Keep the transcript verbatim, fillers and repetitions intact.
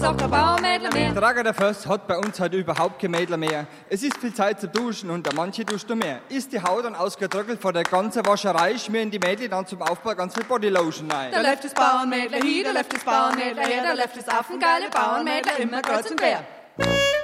doch kein Bauernmädler mehr. Trager der Först hat bei uns heute überhaupt kein Mädler mehr. Es ist viel Zeit zu duschen und der manche duscht noch mehr. Ist die Haut dann ausgetrocknet vor der ganzen Wascherei, schmieren die Mädel dann zum Aufbau ganz viel Bodylotion rein. Da läuft das Bauernmädler hier, da läuft das Bauernmädler her, da läuft das affengeile Bauernmädler immer kreuz und quer.